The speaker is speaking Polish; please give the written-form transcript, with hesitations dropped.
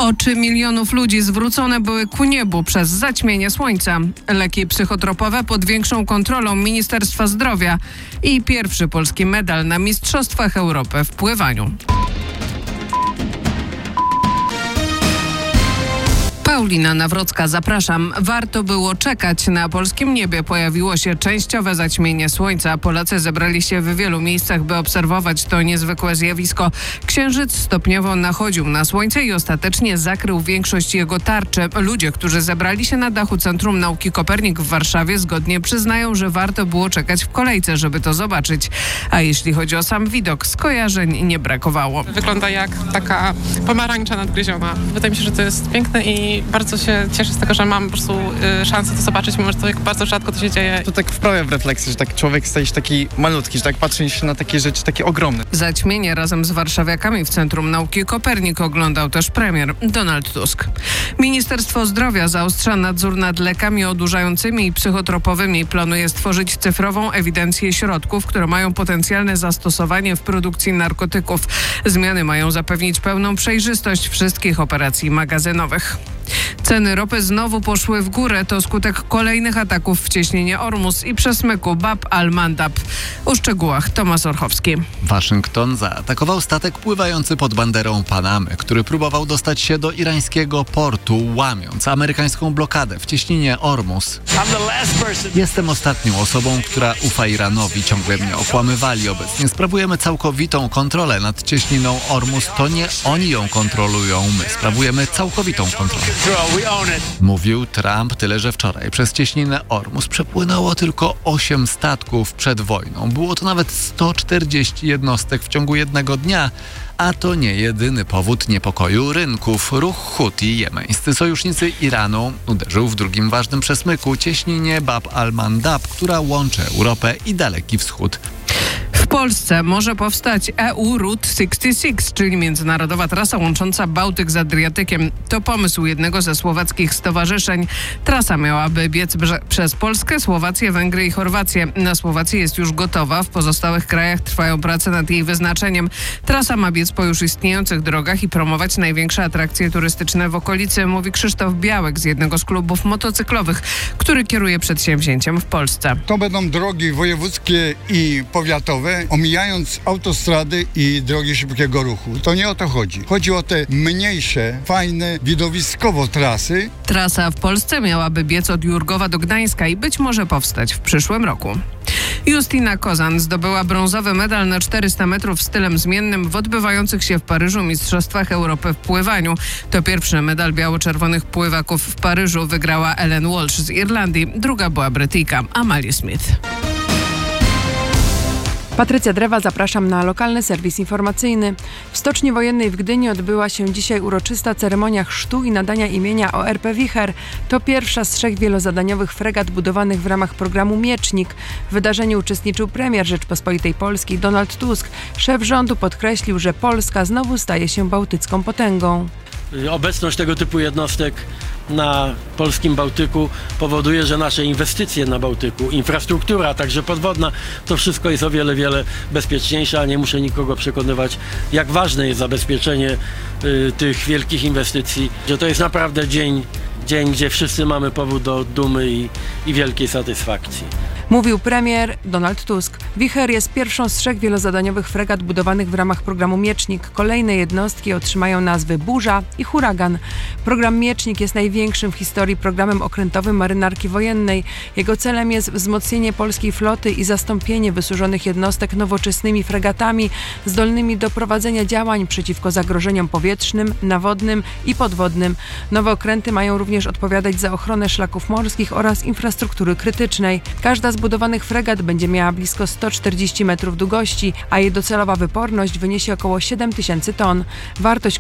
Oczy milionów ludzi zwrócone były ku niebu przez zaćmienie słońca. Leki psychotropowe pod większą kontrolą Ministerstwa Zdrowia i pierwszy polski medal na Mistrzostwach Europy w pływaniu. Paulina Nawrocka, zapraszam. Warto było czekać. Na polskim niebie pojawiło się częściowe zaćmienie słońca. Polacy zebrali się w wielu miejscach, by obserwować to niezwykłe zjawisko. Księżyc stopniowo nachodził na słońce i ostatecznie zakrył większość jego tarczy. Ludzie, którzy zebrali się na dachu Centrum Nauki Kopernik w Warszawie, zgodnie przyznają, że warto było czekać w kolejce, żeby to zobaczyć. A jeśli chodzi o sam widok, skojarzeń nie brakowało. Wygląda jak taka pomarańcza nadgryziona. Wydaje mi się, że to jest piękne i bardzo się cieszę z tego, że mam po prostu szansę to zobaczyć, mimo że to bardzo rzadko to się dzieje. To tak wprawia w refleksję, że tak człowiek staje się taki malutki, że tak patrzy się na takie rzeczy, takie ogromne. Zaćmienie razem z warszawiakami w Centrum Nauki Kopernik oglądał też premier Donald Tusk. Ministerstwo Zdrowia zaostrza nadzór nad lekami odurzającymi i psychotropowymi. Planuje stworzyć cyfrową ewidencję środków, które mają potencjalne zastosowanie w produkcji narkotyków. Zmiany mają zapewnić pełną przejrzystość wszystkich operacji magazynowych. Ceny ropy znowu poszły w górę. To skutek kolejnych ataków w cieśninie Ormus i przesmyku Bab al-Mandab. O szczegółach Tomasz Orchowski. Waszyngton zaatakował statek pływający pod banderą Panamy, który próbował dostać się do irańskiego portu, łamiąc amerykańską blokadę w cieśninie Ormus. Jestem ostatnią osobą, która ufa Iranowi. Ciągle mnie okłamywali. Obecnie sprawujemy całkowitą kontrolę nad cieśniną Ormus. To nie oni ją kontrolują. My sprawujemy całkowitą kontrolę. Mówił Trump, tyle że wczoraj przez cieśninę Ormus przepłynęło tylko 8 statków przed wojną. Było to nawet 140 jednostek w ciągu jednego dnia, a to nie jedyny powód niepokoju rynków. Ruch Huti, jemeńscy sojusznicy Iranu, uderzył w drugim ważnym przesmyku, cieśninie Bab al-Mandab, która łączy Europę i Daleki Wschód. W Polsce może powstać EU Route 66, czyli międzynarodowa trasa łącząca Bałtyk z Adriatykiem. To pomysł jednego ze słowackich stowarzyszeń. Trasa miałaby biec przez Polskę, Słowację, Węgry i Chorwację. Na Słowacji jest już gotowa, w pozostałych krajach trwają prace nad jej wyznaczeniem. Trasa ma biec po już istniejących drogach i promować największe atrakcje turystyczne w okolicy, mówi Krzysztof Białek z jednego z klubów motocyklowych, który kieruje przedsięwzięciem w Polsce. To będą drogi wojewódzkie i powiatowe, omijając autostrady i drogi szybkiego ruchu. To nie o to chodzi. Chodzi o te mniejsze, fajne, widowiskowo trasy. Trasa w Polsce miałaby biec od Jurgowa do Gdańska i być może powstać w przyszłym roku. Justyna Kozan zdobyła brązowy medal na 400 metrów stylem zmiennym w odbywających się w Paryżu Mistrzostwach Europy w pływaniu. To pierwszy medal biało-czerwonych pływaków w Paryżu. Wygrała Ellen Walsh z Irlandii. Druga była Brytyjka Amalie Smith. Patrycja Drewa, zapraszam na lokalny serwis informacyjny. W Stoczni Wojennej w Gdyni odbyła się dzisiaj uroczysta ceremonia chrztu i nadania imienia ORP Wicher. To pierwsza z 3 wielozadaniowych fregat budowanych w ramach programu Miecznik. W wydarzeniu uczestniczył premier Rzeczpospolitej Polskiej Donald Tusk. Szef rządu podkreślił, że Polska znowu staje się bałtycką potęgą. Obecność tego typu jednostek na polskim Bałtyku powoduje, że nasze inwestycje na Bałtyku, infrastruktura, także podwodna, to wszystko jest o wiele, wiele bezpieczniejsze, a nie muszę nikogo przekonywać, jak ważne jest zabezpieczenie tych wielkich inwestycji, że to jest naprawdę dzień, gdzie wszyscy mamy powód do dumy i wielkiej satysfakcji. Mówił premier Donald Tusk. Wicher jest pierwszą z 3 wielozadaniowych fregat budowanych w ramach programu Miecznik. Kolejne jednostki otrzymają nazwy Burza i Huragan. Program Miecznik jest największym w historii programem okrętowym marynarki wojennej. Jego celem jest wzmocnienie polskiej floty i zastąpienie wysłużonych jednostek nowoczesnymi fregatami zdolnymi do prowadzenia działań przeciwko zagrożeniom powietrznym, nawodnym i podwodnym. Nowe okręty mają również odpowiadać za ochronę szlaków morskich oraz infrastruktury krytycznej. Każda z budowanych fregat będzie miała blisko 140 metrów długości, a jej docelowa wyporność wyniesie około 7000 ton. Wartość